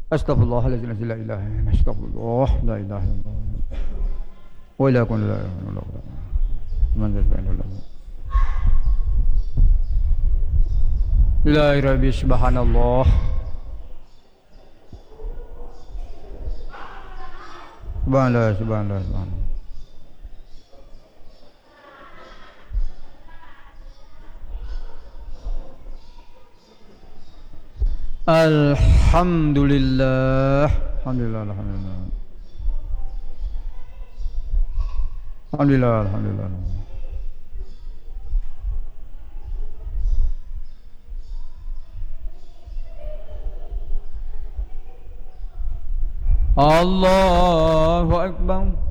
Astaghfirullahaladzim, la ilaha illallah, astagfirullah, la ilaha illallah. Wa la kun la ilaha illallah. Man subhanallah. La ilaha illallah, subhanallah. Subhanallah, subhanallah, subhanallah. Alhamdulillah, alhamdulillah, alhamdulillah. Alhamdulillah, alhamdulillah. Allahu Akbar.